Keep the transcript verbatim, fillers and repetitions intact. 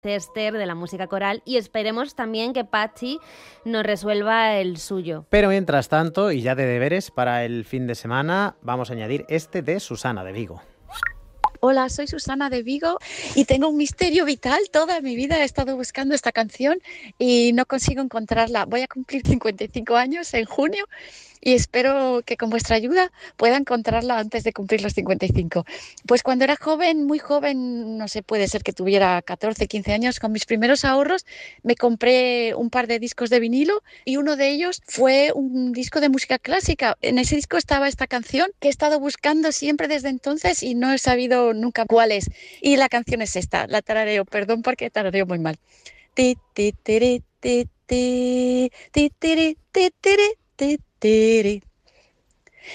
Esther de la música coral y esperemos también que Patxi nos resuelva el suyo. Pero mientras tanto, y ya de deberes para el fin de semana, vamos a añadir este de Susana de Vigo. Hola, soy Susana de Vigo y tengo un misterio vital. Toda mi vida he estado buscando esta canción y no consigo encontrarla. Voy a cumplir cincuenta y cinco años en junio y espero que con vuestra ayuda pueda encontrarla antes de cumplir los cincuenta y cinco. Pues cuando era joven, muy joven, no sé, puede ser que tuviera catorce, quince años, con mis primeros ahorros me compré un par de discos de vinilo y uno de ellos fue un disco de música clásica. En ese disco estaba esta canción que he estado buscando siempre desde entonces y no he sabido nunca cuál es. Y la canción es esta, la tarareo, perdón porque tarareo muy mal. Ti, ti, tiri, ti, ti, ti, tiri, ti, tiri, ti, tiri.